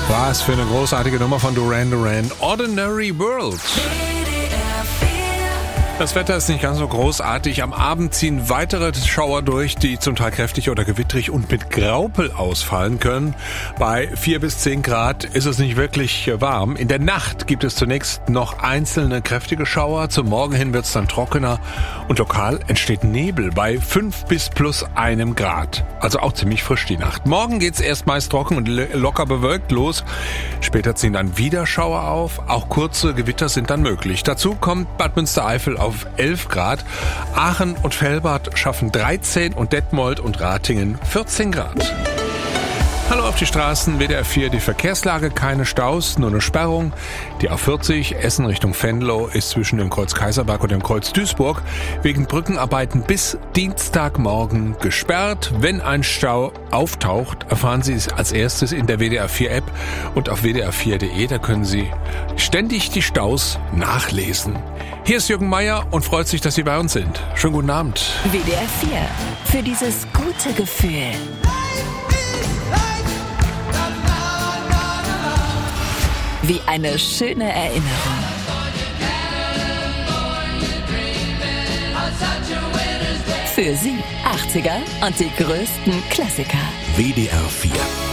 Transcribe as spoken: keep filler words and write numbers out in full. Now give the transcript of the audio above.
Was für eine großartige Nummer von Duran Duran. Ordinary World. Das Wetter ist nicht ganz so großartig. Am Abend ziehen weitere Schauer durch, die zum Teil kräftig oder gewittrig und mit Graupel ausfallen können. Bei vier bis zehn Grad ist es nicht wirklich warm. In der Nacht gibt es zunächst noch einzelne kräftige Schauer. Zum Morgen hin wird es dann trockener und lokal entsteht Nebel bei fünf bis plus einem Grad. Also auch ziemlich frisch die Nacht. Morgen geht es erst meist trocken und locker bewölkt los. Später ziehen dann wieder Schauer auf. Auch kurze Gewitter sind dann möglich. Dazu kommt Bad Münstereifel auf elf Grad. Aachen und Velbert schaffen dreizehn und Detmold und Ratingen vierzehn Grad. Hallo auf die Straßen, W D R vier, die Verkehrslage, keine Staus, nur eine Sperrung. Die A vierzig, Essen Richtung Venlo, ist zwischen dem Kreuz Kaiserberg und dem Kreuz Duisburg wegen Brückenarbeiten bis Dienstagmorgen gesperrt. Wenn ein Stau auftaucht, erfahren Sie es als erstes in der W D R vier App und auf w d r vier punkt de, da können Sie ständig die Staus nachlesen. Hier ist Jürgen Meier und freut sich, dass Sie bei uns sind. Schönen guten Abend. W D R vier, für dieses gute Gefühl. Wie eine schöne Erinnerung. Für Sie achtziger und die größten Klassiker. W D R vier.